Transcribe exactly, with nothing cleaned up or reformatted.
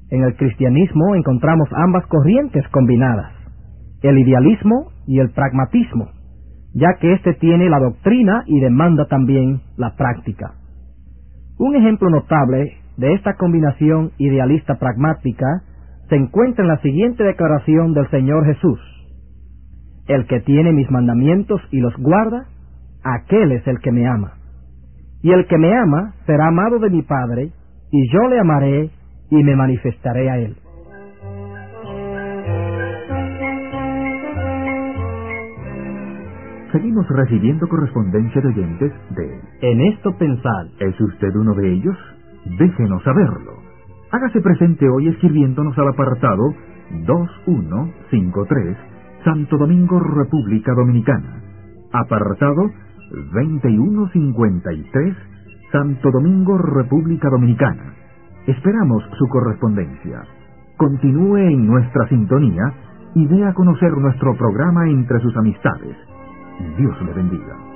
En el cristianismo encontramos ambas corrientes combinadas, el idealismo y el pragmatismo, ya que éste tiene la doctrina y demanda también la práctica. Un ejemplo notable de esta combinación idealista-pragmática se encuentra en la siguiente declaración del Señor Jesús: el que tiene mis mandamientos y los guarda, aquel es el que me ama. Y el que me ama será amado de mi Padre, y yo le amaré y me manifestaré a él. Seguimos recibiendo correspondencia de oyentes de En esto pensad. ¿Es usted uno de ellos? Déjenos saberlo. Hágase presente hoy escribiéndonos al apartado dos uno cinco tres, Santo Domingo, República Dominicana. Apartado veintiuno cincuenta y tres, Santo Domingo, República Dominicana. Esperamos su correspondencia. Continúe en nuestra sintonía y dé a conocer nuestro programa entre sus amistades. Dios le bendiga.